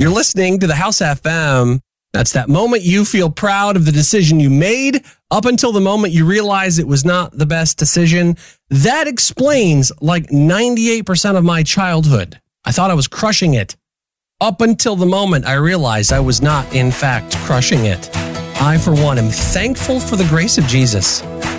You're listening to the House FM. That's that moment you feel proud of the decision you made up until the moment you realize it was not the best decision. That explains like 98% of my childhood. I thought I was crushing it up until the moment I realized I was not, in fact, crushing it. I, for one, am thankful for the grace of Jesus.